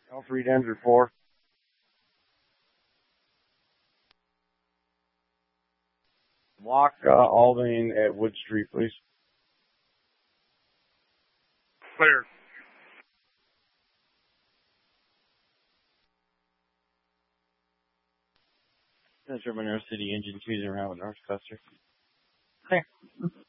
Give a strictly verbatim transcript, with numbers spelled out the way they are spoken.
Alpha Reed Ender four. Block uh, Aldine at Wood Street, please. Clear. Central Monroe City Engine two around with North Custer. Clear.